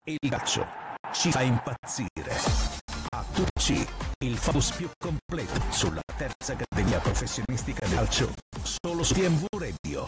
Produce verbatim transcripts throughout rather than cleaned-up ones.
Il calcio ci fa impazzire. A tutti il focus più completo sulla terza categoria professionistica del calcio, solo su T M V Radio.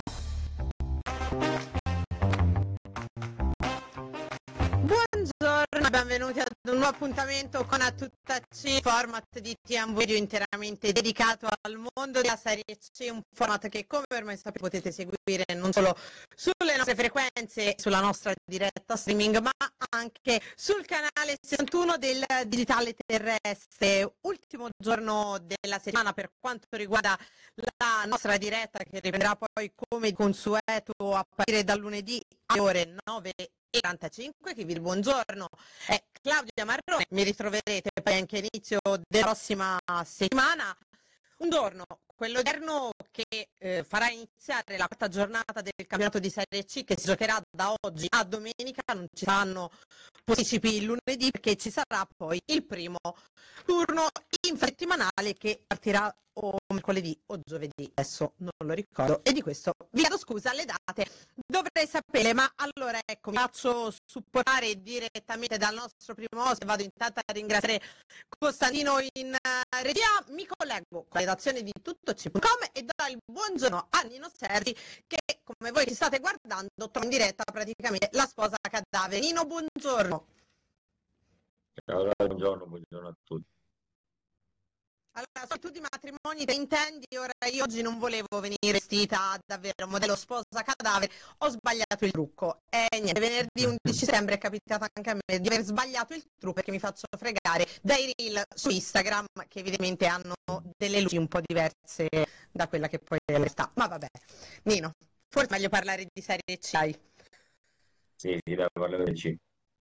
Buongiorno, benvenuti ad un nuovo appuntamento con A Tuttacci, format di T M V Radio interamente dedicato al mondo della Serie C, un format che come ormai sapete potete seguire non solo sulle nostre frequenze, sulla nostra diretta streaming, ma anche sul canale sessantuno del digitale terrestre. Ultimo giorno della settimana per quanto riguarda la nostra diretta, che riprenderà poi come consueto a partire dal lunedì alle ore nove e quarantacinque. Chi vi il buongiorno è Claudia Marrone, mi ritroverete poi anche all'inizio della prossima settimana. Un giorno, quello odierno, che eh, farà iniziare la quarta giornata del campionato di Serie C, che si giocherà da oggi a domenica. Non ci saranno posticipi il lunedì perché ci sarà poi il primo turno infrasettimanale che partirà o mercoledì o giovedì, adesso non lo ricordo, e di questo vi chiedo scusa, le date dovrei sapere, ma allora ecco, mi faccio supportare direttamente dal nostro primo ospite. Vado intanto a ringraziare Costantino in uh, regia, mi collego con la redazione di tuttoci punto com e do il buongiorno a Nino Sergi, che come voi ci state guardando trova in diretta praticamente la sposa cadavere. Nino, buongiorno. Allora, buongiorno, buongiorno a tutti. Allora, se tu di matrimoni te intendi, ora io oggi non volevo venire vestita davvero modello sposa cadavere, ho sbagliato il trucco. E niente, venerdì undici settembre è capitato anche a me di aver sbagliato il trucco perché mi faccio fregare dai reel su Instagram che evidentemente hanno delle luci un po' diverse da quella che poi è la realtà. Ma vabbè, Nino, forse è meglio parlare di Serie C, dai. Sì, sì, dai, parliamo del C.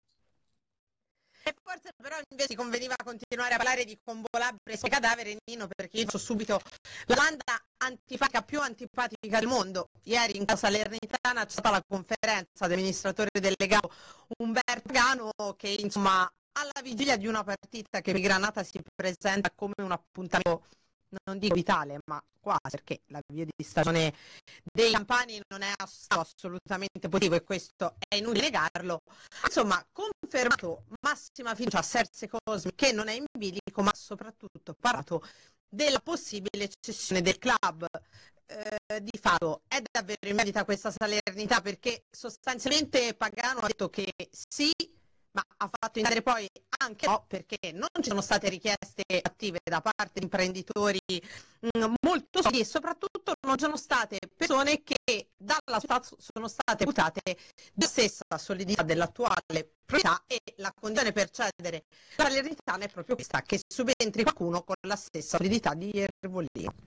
E forse però invece conveniva continuare a parlare di Combolabre e cadavere, Nino, perché io faccio subito la domanda antipatica più antipatica del mondo. Ieri in casa Salernitana c'è stata la conferenza dell'amministratore delegato Umberto Gano, che insomma alla vigilia di una partita che per Granata si presenta come un appuntamento, non dico vitale, ma quasi, perché l'avvio di stagione dei campani non è assolutamente positivo e questo è inutile negarlo. Insomma, confermato massima fiducia a Serse Cosmi, che non è in bilico, ma soprattutto parlato della possibile cessione del club. Eh, di fatto è davvero in merita questa Salernità, perché sostanzialmente Pagano ha detto che sì, ma ha fatto intendere poi anche no, perché non ci sono state richieste attive da parte di imprenditori mh, molto solidi e soprattutto non ci sono state persone che dalla società sono state butate della stessa solidità dell'attuale proprietà, e la condizione per cedere la Salernitana è proprio questa, che subentri qualcuno con la stessa solidità di Iervolino.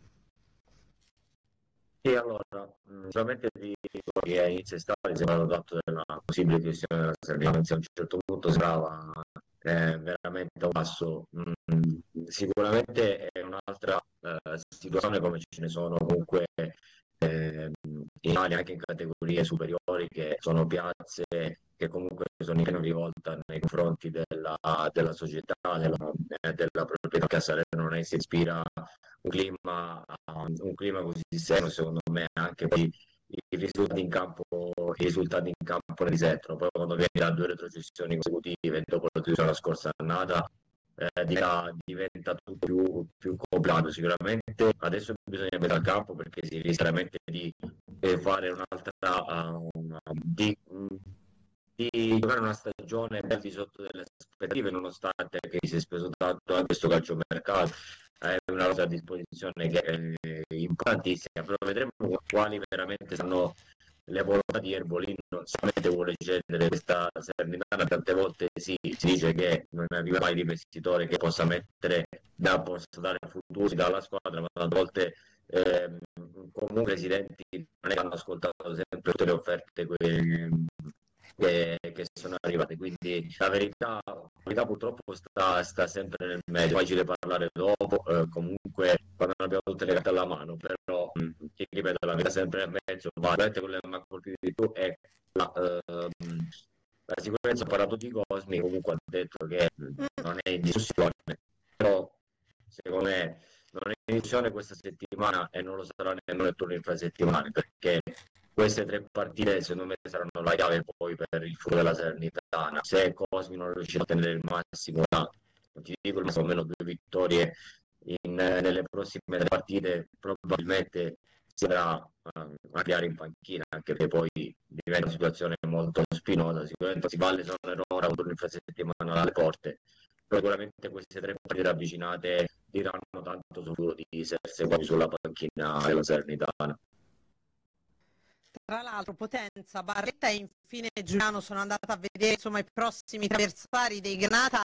Sì, allora, solamente di che a inizio estate sembrava tanto della possibile questione della Salernitana, a un certo punto sembrava eh, veramente un passo. Mm, sicuramente è un'altra eh, situazione, come ce ne sono comunque eh, in Italia, anche in categorie superiori, che sono piazze che comunque sono in piena rivolta nei confronti della, della società, della, eh, della proprietà, che a Salerno non è, si ispira un clima, un clima così serio, secondo me anche poi i risultati in campo, i risultati in campo ne risentono. Poi quando vieni da due retrocessioni consecutive dopo la scorsa annata eh, diventa, diventa tutto più, più complicato. Sicuramente adesso bisogna mettere al campo, perché si rischia veramente di eh, fare un'altra uh, una, di, di giocare una stagione ben di sotto delle aspettative, nonostante che si è speso tanto a questo calciomercato. È una cosa a disposizione che è importantissima, però vedremo quali veramente saranno le volontà di Iervolino. Solamente vuole cedere questa Salernitana. Tante volte si, si dice che non arriva mai l'investitore che possa mettere da possa dare futuri dalla squadra, ma tante volte eh, comunque i presidenti non è che hanno ascoltato sempre tutte le offerte que, che, che sono arrivate, quindi la verità, la verità purtroppo sta, sta sempre nel mezzo. Facile parlare dopo, eh, comunque quando abbiamo tutte le carte alla mano, però mh, ti ripeto, la verità sempre nel mezzo. Ma quello che mi ha colpito di più è la, uh, la sicurezza. Ho parlato di Cosmi, comunque ha detto che non è in discussione, però secondo me non è in discussione questa settimana e non lo sarà nemmeno il turno infrasettimanale, perché queste tre partite secondo me saranno la chiave poi per il futuro della Salernitana. Se Cosmi non riuscirà a ottenere il massimo, da, non ti dico il massimo, almeno due vittorie in, nelle prossime tre partite, probabilmente si andrà uh, a creare in panchina, anche perché poi diventa una situazione molto spinosa. Sicuramente si va all'esonero ora, un turno infrasettimanale alle porte, però sicuramente queste tre partite ravvicinate diranno tanto sul futuro di Serse poi sulla panchina della Salernitana. Tra l'altro Potenza, Barletta e infine Giuliano sono andata a vedere insomma i prossimi tre avversari dei Granata.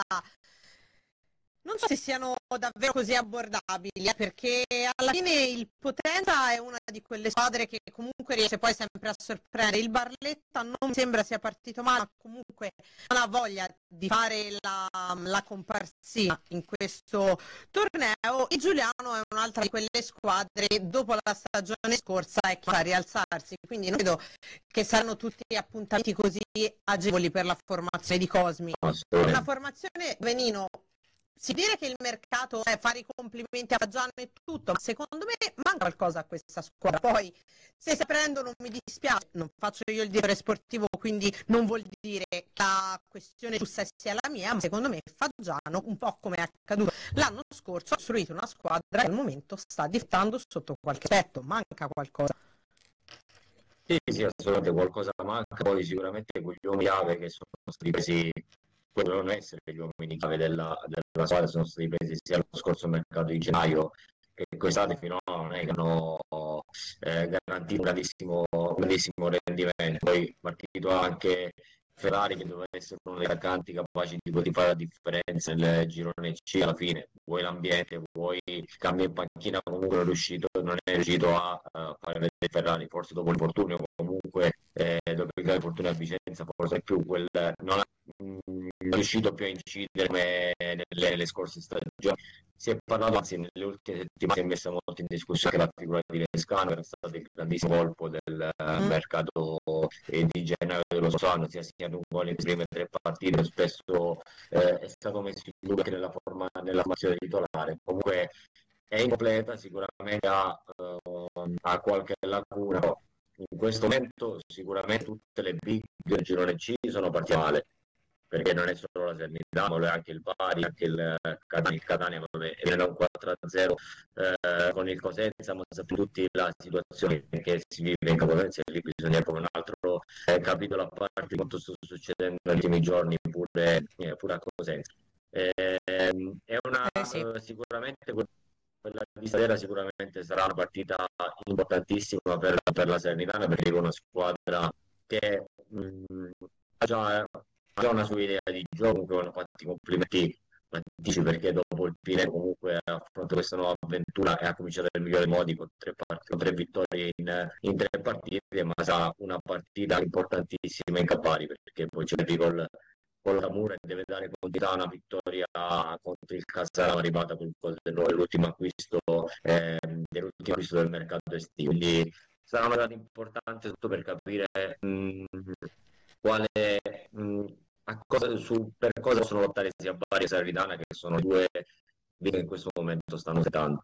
Non so se siano davvero così abbordabili, eh, perché alla fine il Potenza è una di quelle squadre che comunque riesce poi sempre a sorprendere. Il Barletta non mi sembra sia partito male, ma comunque non ha voglia di fare la, la comparsina in questo torneo. E Giuliano è un'altra di quelle squadre che dopo la stagione scorsa è chiamata a rialzarsi, quindi non credo che saranno tutti appuntamenti così agevoli per la formazione di Cosmi. Una formazione, Venino, si dire che il mercato è fare i complimenti a Fagiano e tutto, ma secondo me manca qualcosa a questa squadra. Poi se si prendono mi dispiace, non faccio io il direttore sportivo, quindi non vuol dire che la questione giusta sia la mia, ma secondo me Fagiano, un po' come è accaduto l'anno scorso, ha costruito una squadra che al momento sta difettando sotto qualche aspetto, manca qualcosa. Sì, sì, assolutamente qualcosa manca, poi sicuramente quegli uomini chiave che sono stati presi, devono essere gli uomini chiave della, della squadra, sono stati presi sia lo scorso mercato di gennaio che quest'estate fino a non è che hanno eh, garantito un grandissimo, un grandissimo rendimento. Poi è partito anche Ferrari, che doveva essere uno dei attaccanti capaci di poter fare la differenza nel girone C. Alla fine vuoi l'ambiente, vuoi cambi in panchina, comunque non è riuscito, non è riuscito a, a fare vedere Ferrari, forse dopo l'infortunio, comunque eh, dopo il infortunio a Vicenza, forse più quel non ha mh, riuscito più a incidere come nelle, nelle scorse stagioni. Si è parlato, anzi nelle ultime settimane si è messa molto in discussione la figura di Lescano, che è stato il grandissimo colpo del uh, mercato eh, di gennaio dello scorso anno, si è segnato un gol nelle prime tre partite, spesso eh, è stato messo in dubbio anche nella, forma, nella formazione titolare. Comunque è incompleta, sicuramente ha, uh, ha qualche lacuna. In questo momento sicuramente tutte le big del girone C sono partite male, perché non è solo la Salernitana, ma anche il Bari, anche il Catania, il Catania viene da un quattro a zero eh, con il Cosenza, ma sappiamo tutti la situazione che si vive in Capotenza, e lì bisogna proprio un altro eh, capitolo a parte di quanto sta succedendo negli ultimi giorni pure, eh, pure a Cosenza. Eh, è una Eh sì. eh, sicuramente quella di stasera sicuramente sarà una partita importantissima per, per la Salernitana, perché è una squadra che mh, ha già ha una sua idea di gioco. Comunque vanno fatti complimenti dici, perché dopo il Pine comunque ha affrontato questa nuova avventura e ha cominciato nel migliore modi con tre, part- con tre vittorie in, in tre partite, ma sarà una partita importantissima in Campari, perché poi c'è il gol con la Tamura e deve dare continuità a una vittoria contro il Cassano, arrivata con l'ultimo acquisto, eh, dell'ultimo acquisto del mercato estivo. Quindi sarà una data importante tutto per capire mh, quale mh, a cosa, su, per cosa possono lottare sia Bari e Salernitana, che sono due che in questo momento stanno settando.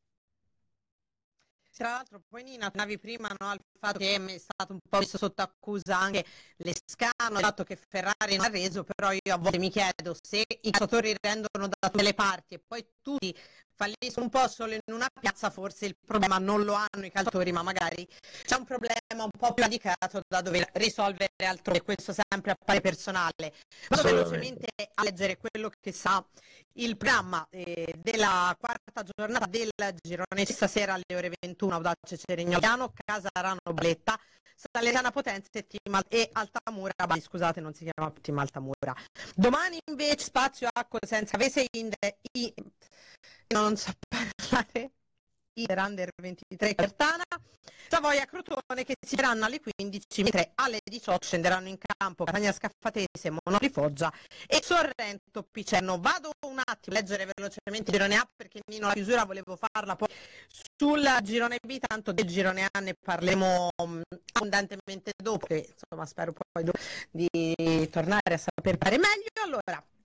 Tra l'altro poi Nina, tornavi prima, no, al fatto che è stato un po' messo sotto accusa anche Lescano, il fatto che Ferrari non ha reso, però io a volte mi chiedo se i calciatori rendono da tutte le parti e poi tutti falliscono un po' solo in una piazza, forse il problema non lo hanno i calciatori, ma magari c'è un problema un po' più radicato da dover risolvere altrove, e questo sempre a parere personale. Vado velocemente a leggere quello che sa il programma eh, della quarta giornata del girone C. Stasera alle ore ventuno Audace Cerignogliano, Casarano Baletta, Salernitana Potenza e, Team, e Altamura Bari, scusate, non si chiama Team Altamura. Domani invece spazio a Cosenza Vese Inde i, non so parlare Under ventitré Cartana, Savoia Crotone, che si daranno alle quindici, mentre alle diciotto scenderanno in campo Catania Scaffatese, Monoli Foggia e Sorrento Picerno. Vado un attimo a leggere velocemente il girone A, perché Nino la chiusura volevo farla poi sul girone B, tanto del girone A ne parleremo um, abbondantemente dopo, che insomma spero poi di tornare a saper fare meglio. Allora,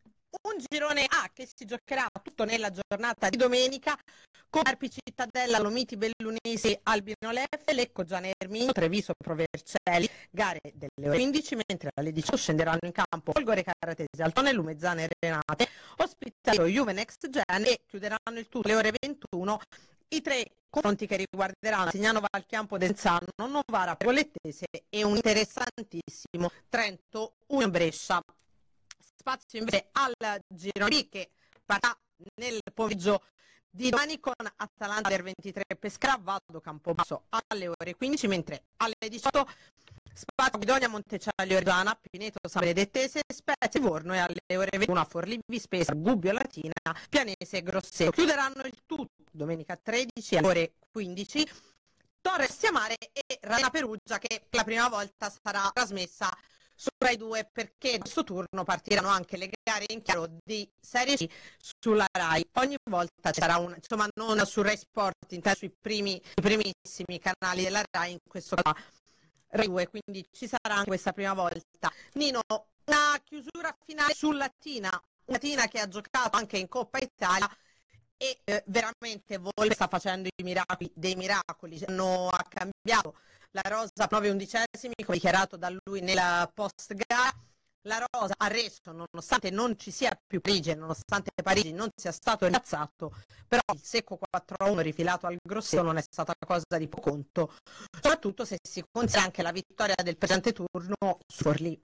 un girone A che si giocherà tutto nella giornata di domenica con Carpi Cittadella, Lomiti Bellunesi, Albino Leffe, Lecco Gian Erminio, Treviso Provercelli, gare delle ore quindici, mentre alle diciotto scenderanno in campo Folgore Caratesi, Altone, Lumezzane e Renate, Ospitato Juve Next Gen e chiuderanno il tutto alle ore ventuno i tre confronti che riguarderanno Signano Valchiampo Denzano, Novara Pergolettese e un interessantissimo Trento Union Brescia. Spazio invece al Girone B che partirà nel pomeriggio di domani con Atalanta alle ventitré Pescara, Vado Campobasso alle ore quindici, mentre alle diciotto Spazio Guidonia Montecelio Reggiana, Pineto San Benedettese, Spezia Livorno e alle ore ventuno Forlì Spesa, Gubbio Latina, Pianese e Grosseto. Chiuderanno il tutto domenica tredici alle ore quindici Torre Stiamare e Ravenna Perugia, che per la prima volta sarà trasmessa su Rai due, perché in questo turno partiranno anche le gare in chiaro di Serie C sulla Rai. Ogni volta ci sarà un, insomma non su Rai Sport, intendo sui primi, i primissimi canali della Rai, in questo caso Rai due, quindi ci sarà anche questa prima volta. Nino, una chiusura finale su Latina, una Latina che ha giocato anche in Coppa Italia e eh, veramente Volpe sta facendo i miracoli dei miracoli, hanno ha cambiato la rosa nove undicesimi, come dichiarato da lui nel post gara. La rosa ha reso, nonostante non ci sia più Parigi, nonostante Parigi non sia stato rialzato, però il secco quattro a uno rifilato al Grosseto non è stata cosa di poco conto, soprattutto se si considera anche la vittoria del presente turno su Forlì.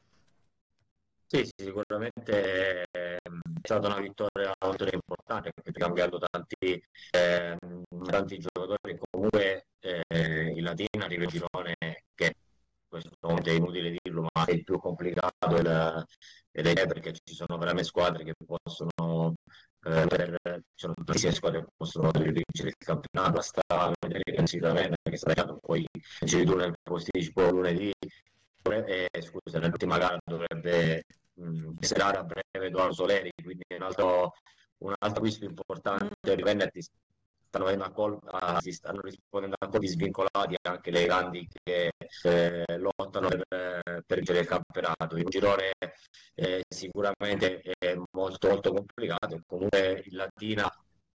Sì, sì, sicuramente è stata una vittoria molto importante, perché ha cambiato tanti, eh, tanti giocatori. Comunque eh, il Latina arriva il girone che questo momento è inutile dirlo, ma è il più complicato del, ed è perché ci sono veramente squadre che possono eh, per, ci sono tantissime squadre che possono vincere il campionato. Basta vedere che si Ravenna che sta arrivando, poi c'è tu nel posticipo lunedì, eh, scusa, nell'ultima gara dovrebbe serare a breve Edoardo Soleri, quindi un altro, un altro acquisto importante. I Veneti stanno, col- ah, si stanno rispondendo a colpi svincolati anche le grandi che eh, lottano per, per vincere il campionato. Il girone eh, sicuramente è molto molto complicato e comunque il Latina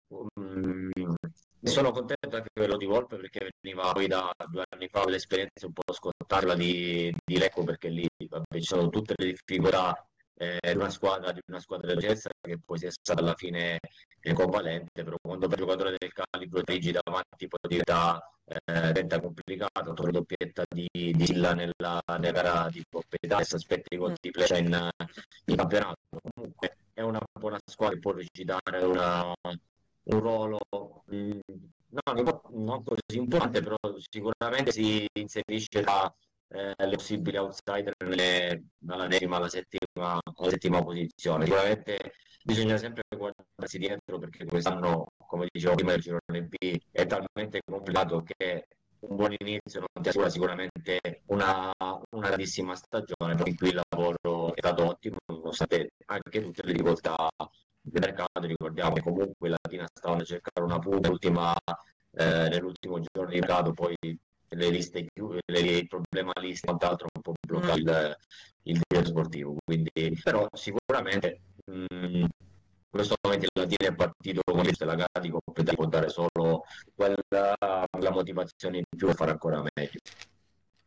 um, sono contento anche per quello di Volpe, perché veniva poi da due anni fa l'esperienza un po' scottata di, di Lecco, perché lì vabbè, ci sono tutte le difficoltà eh, di una squadra di una squadra del Gessa che poi sia stata alla fine eh, convalente, però quando per giocatore del calibro Trigi davanti poi diventa, eh, diventa complicato. Torre doppietta di, di Silla nella, nella gara di Coppa Italia, si aspetta i gol di Plecia in, in campionato. Comunque è una buona squadra che può recitare una un ruolo mh, no, non così importante, però sicuramente si inserisce tra eh, le possibili outsider nelle, dalla decima alla settima, alla settima posizione. Sicuramente bisogna sempre guardarsi dietro, perché quest'anno, come dicevo prima, il girone B è talmente complicato che un buon inizio non ti assicura sicuramente una, una grandissima stagione, per cui il lavoro è stato ottimo nonostante anche tutte le difficoltà del mercato. Ricordiamo che comunque la Latina stavano a cercare una punta l'ultima, eh, nell'ultimo giorno di mercato, poi le liste chiuse, il problema liste quant'altro un po' blocca il, il diretto sportivo, quindi però sicuramente mh, in questo momento la Latina è partito con la gara di Coppa Italia, può dare solo quella, quella motivazione in più per fare ancora meglio.